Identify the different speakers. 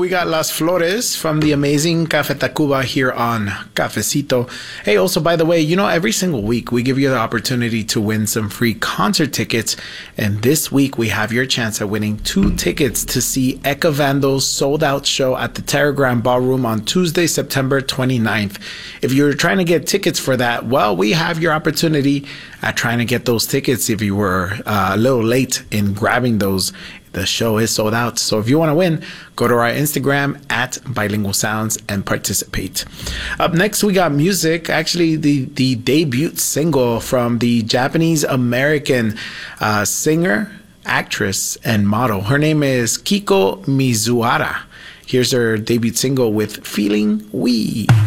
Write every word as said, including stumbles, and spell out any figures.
Speaker 1: we got Las Flores from the amazing Café Tacuba here on Cafecito. Hey, also, by the way, you know, every single week we give you the opportunity to win some free concert tickets. And this week we have your chance at winning two tickets to see Eka Vando's sold out show at the Terragram Ballroom on Tuesday, September twenty-ninth. If you're trying to get tickets for that, well, we have your opportunity at trying to get those tickets if you were uh, a little late in grabbing those. The show is sold out. So if you want to win, go to our Instagram at Bilingual Sounds and participate. Up next, we got music. Actually, the, the debut single from the Japanese American uh, singer, actress, and model. Her name is Kiko Mizuhara. Here's her debut single with Feeling We.